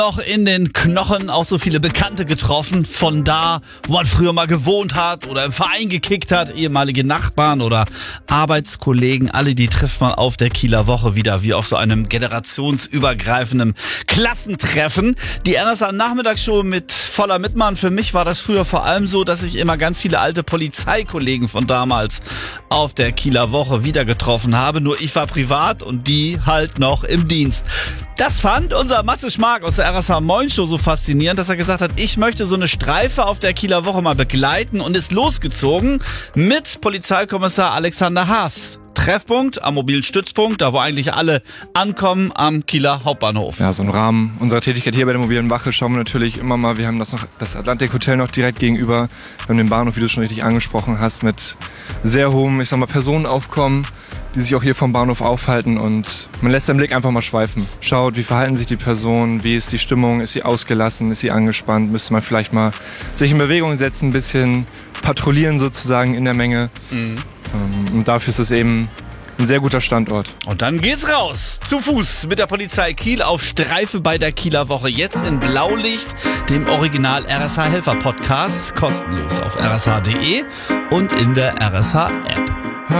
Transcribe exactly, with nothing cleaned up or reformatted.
Noch in den Knochen auch so viele Bekannte getroffen, von da, wo man früher mal gewohnt hat oder im Verein gekickt hat, ehemalige Nachbarn oder Arbeitskollegen, alle die trifft man auf der Kieler Woche wieder, wie auf so einem generationsübergreifenden Klassentreffen. Die R S A-Nachmittagsshow mit voller Mitmann, für mich war das früher vor allem so, dass ich immer ganz viele alte Polizeikollegen von damals auf der Kieler Woche wieder getroffen habe, nur ich war privat und die halt noch im Dienst. Das fand unser Matze Schmark aus der R S A Moin Show so faszinierend, dass er gesagt hat, ich möchte so eine Streife auf der Kieler Woche mal begleiten und ist losgezogen mit Polizeikommissar Alexander Haas. Treffpunkt am mobilen Stützpunkt, da wo eigentlich alle ankommen, am Kieler Hauptbahnhof. Ja, so im Rahmen unserer Tätigkeit hier bei der mobilen Wache schauen wir natürlich immer mal, wir haben das noch das Atlantik Hotel noch direkt gegenüber, wir haben den Bahnhof, wie du schon richtig angesprochen hast, mit sehr hohem, ich sag mal, Personenaufkommen, die sich auch hier vom Bahnhof aufhalten, und man lässt den Blick einfach mal schweifen. Schaut, wie verhalten sich die Personen, wie ist die Stimmung, ist sie ausgelassen, ist sie angespannt, müsste man vielleicht mal sich in Bewegung setzen, ein bisschen patrouillieren sozusagen in der Menge. Mhm. Und dafür ist es eben ein sehr guter Standort. Und dann geht's raus, zu Fuß mit der Polizei Kiel auf Streife bei der Kieler Woche. Jetzt in Blaulicht, dem Original R S H Helfer Podcast, kostenlos auf r s h punkt d e und in der R S H App.